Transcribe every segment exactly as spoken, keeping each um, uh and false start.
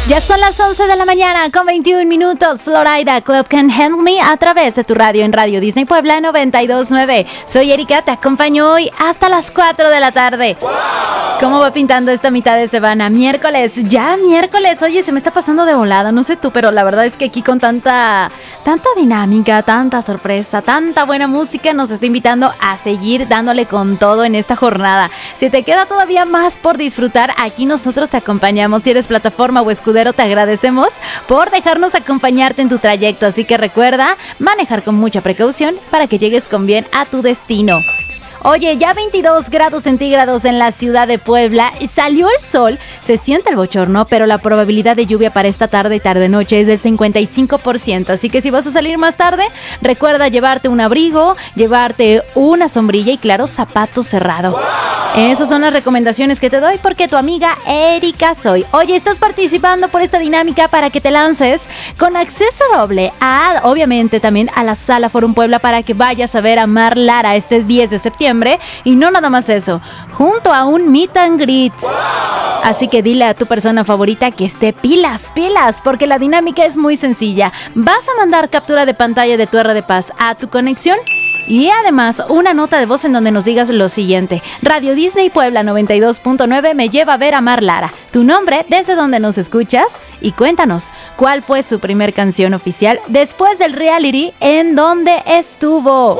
Ya son las once de la mañana con veintiún minutos. Florida Club Can Handle Me a través de tu radio en Radio Disney Puebla noventa y dos punto nueve. Soy Erika, te acompaño hoy hasta las cuatro de la tarde. ¿Cómo va pintando esta mitad de semana? Miércoles, ya miércoles. Oye, se me está pasando de volada, no sé tú, pero la verdad es que aquí con tanta, tanta dinámica, tanta sorpresa, tanta buena música, nos está invitando a seguir dándole con todo en esta jornada. Si te queda todavía más por disfrutar, aquí nosotros te acompañamos. Si eres plataforma o escudero, te agradecemos por dejarnos acompañarte en tu trayecto. Así que recuerda manejar con mucha precaución para que llegues con bien a tu destino. Oye, ya veintidós grados centígrados en la ciudad de Puebla, salió el sol, se siente el bochorno, pero la probabilidad de lluvia para esta tarde y tarde-noche es del cincuenta y cinco por ciento, así que si vas a salir más tarde, recuerda llevarte un abrigo, llevarte una sombrilla y claro, zapato cerrado. ¡Wow! Esas son las recomendaciones que te doy porque tu amiga Erika soy. Oye, estás participando por esta dinámica para que te lances con acceso doble a, obviamente, también a la Sala Forum Puebla para que vayas a ver a Mar Lara este diez de septiembre. Y no nada más eso, junto a un meet and greet. ¡Wow! Así que dile a tu persona favorita que esté pilas, pilas, porque la dinámica es muy sencilla. Vas a mandar captura de pantalla de tu R de Paz a tu conexión y además una nota de voz en donde nos digas lo siguiente: Radio Disney Puebla noventa y dos punto nueve me lleva a ver a Mar Lara, tu nombre, desde donde nos escuchas y cuéntanos cuál fue su primer canción oficial después del reality en donde estuvo. ¡Wow!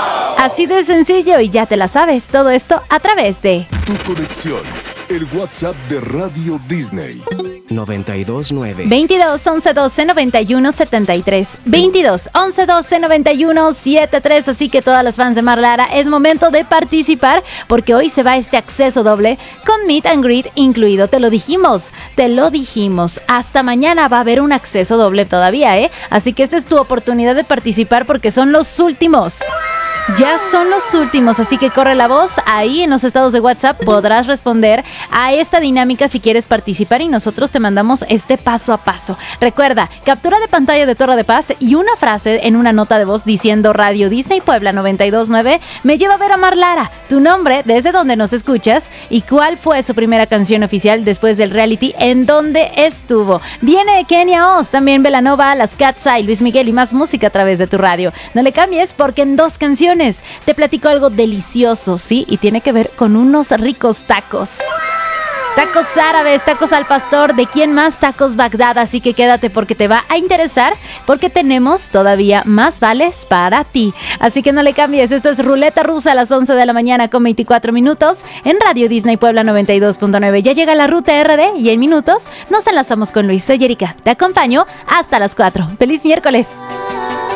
Así de sencillo y ya te la sabes, todo esto a través de Tu conexión, el WhatsApp de Radio Disney. noventa y dos punto nueve veintidós, once, doce, noventa y uno, setenta y tres veintidós, once, doce, noventa y uno, setenta y tres. Así que todas las fans de Mar Lara, es momento de participar porque hoy se va este acceso doble con Meet and Greet incluido. Te lo dijimos, te lo dijimos. Hasta mañana va a haber un acceso doble todavía, ¿eh? Así que esta es tu oportunidad de participar porque son los últimos. Ya son los últimos, así que corre la voz. Ahí en los estados de WhatsApp podrás responder a esta dinámica si quieres participar y nosotros te mandamos este paso a paso. Recuerda, captura de pantalla de Torre de Paz y una frase en una nota de voz diciendo Radio Disney Puebla noventa y dos punto nueve me lleva a ver a Mar Lara, tu nombre, desde donde nos escuchas y cuál fue su primera canción oficial después del reality en donde estuvo. Viene Kenia Oz, también Belanova, Las Katsai, Luis Miguel y más música a través de tu radio. No le cambies porque en dos canciones te platico algo delicioso, ¿sí? Y tiene que ver con unos ricos tacos. Tacos árabes, tacos al pastor, ¿de quién más? Tacos Bagdad, así que quédate porque te va a interesar, porque tenemos todavía más vales para ti. Así que no le cambies, esto es Ruleta Rusa a las once de la mañana con veinticuatro minutos en Radio Disney Puebla noventa y dos punto nueve. Ya llega la ruta R D y en minutos nos enlazamos con Luis. Soy Erika, te acompaño hasta las cuatro. ¡Feliz miércoles!